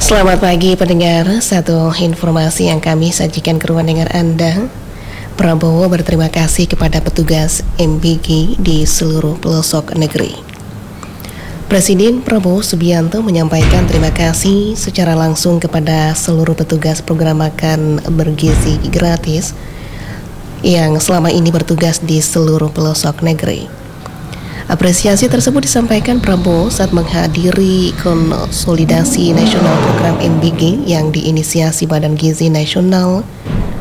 Selamat pagi pendengar, satu informasi yang kami sajikan ke ruang dengar Anda. Prabowo berterima kasih kepada petugas MBG di seluruh pelosok negeri. Presiden Prabowo Subianto menyampaikan terima kasih secara langsung kepada seluruh petugas program makan bergizi gratis yang selama ini bertugas di seluruh pelosok negeri. Apresiasi tersebut disampaikan Prabowo saat menghadiri konsolidasi nasional program MBG yang diinisiasi Badan Gizi Nasional